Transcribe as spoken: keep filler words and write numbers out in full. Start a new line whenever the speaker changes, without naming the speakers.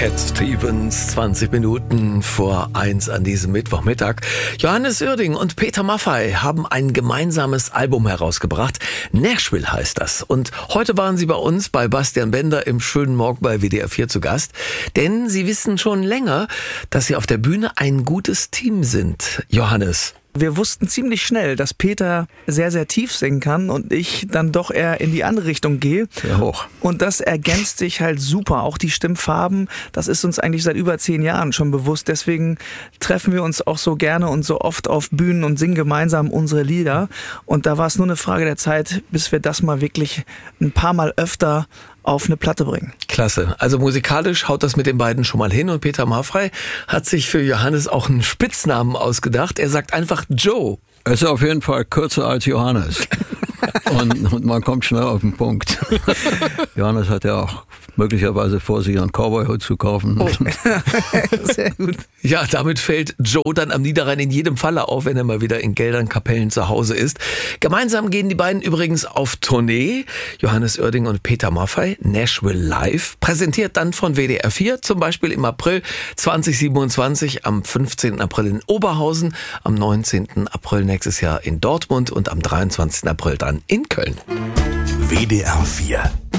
Cat Stevens, zwanzig Minuten vor eins an diesem Mittwochmittag. Johannes Oerding und Peter Maffay haben ein gemeinsames Album herausgebracht. Nashville heißt das. Und heute waren sie bei uns bei Bastian Bender im schönen Morgen bei W D R vier zu Gast. Denn sie wissen schon länger, dass sie auf der Bühne ein gutes Team sind. Johannes.
Wir wussten ziemlich schnell, dass Peter sehr, sehr tief singen kann und ich dann doch eher in die andere Richtung gehe.
Sehr hoch.
Und das ergänzt sich halt super. Auch die Stimmfarben, das ist uns eigentlich seit über zehn Jahren schon bewusst. Deswegen treffen wir uns auch so gerne und so oft auf Bühnen und singen gemeinsam unsere Lieder. Und da war es nur eine Frage der Zeit, bis wir das mal wirklich ein paar Mal öfter auf eine Platte bringen.
Klasse. Also musikalisch haut das mit den beiden schon mal hin und Peter Maffay hat sich für Johannes auch einen Spitznamen ausgedacht. Er sagt einfach Joe.
Er ist auf jeden Fall kürzer als Johannes. und, und man kommt schnell auf den Punkt. Johannes hat ja auch möglicherweise vor, sich einen Cowboy-Hut zu kaufen.
Oh. Sehr gut.
Ja, damit fällt Joe dann am Niederrhein in jedem Falle auf, wenn er mal wieder in Geldern-Kapellen zu Hause ist. Gemeinsam gehen die beiden übrigens auf Tournee. Johannes Oerding und Peter Maffay, Nashville Live, präsentiert dann von W D R vier, zum Beispiel im April zweitausendsiebenundzwanzig, am fünfzehnten April in Oberhausen, am neunzehnten April nächstes Jahr in Dortmund und am dreiundzwanzigsten April dann in Köln.
W D R vier